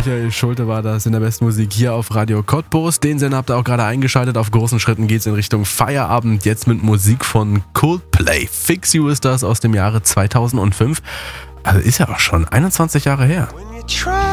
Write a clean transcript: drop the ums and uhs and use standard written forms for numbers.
Michael Schulte war das in der besten Musik hier auf Radio Cottbus. Den Sender habt ihr auch gerade eingeschaltet. Auf großen Schritten geht's in Richtung Feierabend. Jetzt mit Musik von Coldplay. Fix You ist das aus dem Jahre 2005. Also ist ja auch schon 21 Jahre her.